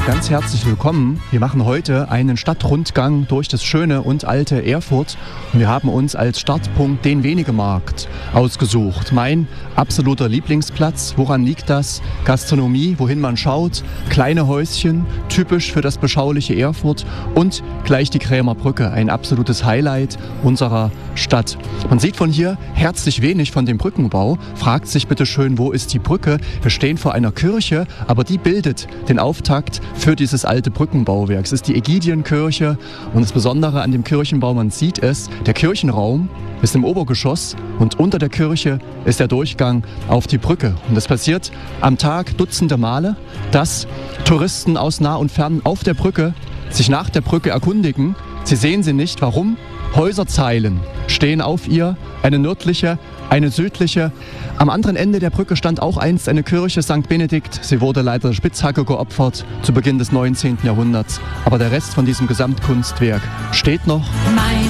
Ganz herzlich willkommen. Wir machen heute einen Stadtrundgang durch das schöne und alte Erfurt und wir haben uns als Startpunkt den Wenigemarkt ausgesucht. Mein absoluter Lieblingsplatz. Woran liegt das? Gastronomie, wohin man schaut, kleine Häuschen, typisch für das beschauliche Erfurt und gleich die Krämer Brücke, ein absolutes Highlight unserer Stadt. Man sieht von hier herzlich wenig von dem Brückenbau, fragt sich bitte schön, wo ist die Brücke? Wir stehen vor einer Kirche, aber die bildet den Auftakt für dieses alte Brückenbauwerk. Es ist die Ägidienkirche und das Besondere an dem Kirchenbau, man sieht es, der Kirchenraum ist im Obergeschoss und unter der Kirche ist der Durchgang auf die Brücke. Und das passiert am Tag dutzende Male, dass Touristen aus nah und fern auf der Brücke sich nach der Brücke erkundigen. Sie sehen sie nicht. Warum? Häuserzeilen stehen auf ihr, eine nördliche, eine südliche. Am anderen Ende der Brücke stand auch einst eine Kirche St. Benedikt. Sie wurde leider der Spitzhacke geopfert zu Beginn des 19. Jahrhunderts. Aber der Rest von diesem Gesamtkunstwerk steht noch.